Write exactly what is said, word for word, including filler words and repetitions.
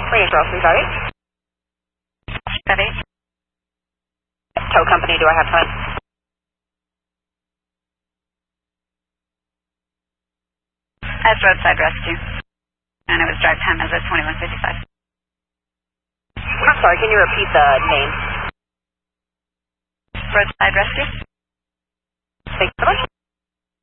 Range Rover three five eight. five eight. Tow company, do I have time? That's roadside rescue. And it was drive time as a twenty-one fifty-five. I'm sorry, can you repeat the name? Roadside rescue. Thank you so much.